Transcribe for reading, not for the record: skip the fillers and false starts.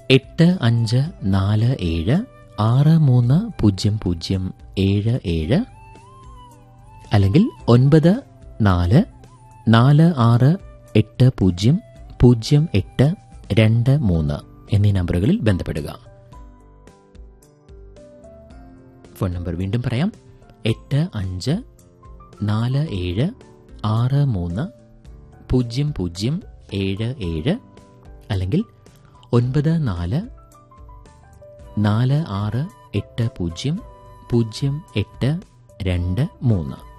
8547630077 അല്ലെങ്കിൽ 9446800823 എന്നീ നമ്പറുകളിൽ ബന്ധപ്പെടുക. ഫോൺ നമ്പർ വീണ്ടും പറയാം: 8547630077 അല്ലെങ്കിൽ 9446800823.